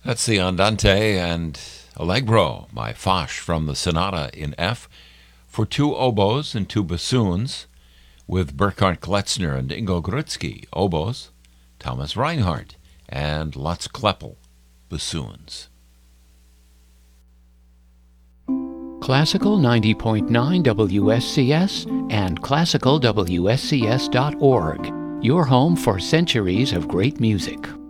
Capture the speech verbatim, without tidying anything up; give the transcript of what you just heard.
That's the Andante and Allegro by Foch from the Sonata in F for two oboes and two bassoons, with Burkhard Kletzner and Ingo Grutzky oboes, Thomas Reinhardt and Lutz Kleppel bassoons. Classical ninety point nine W S C S and classical W S C S dot org, your home for centuries of great music.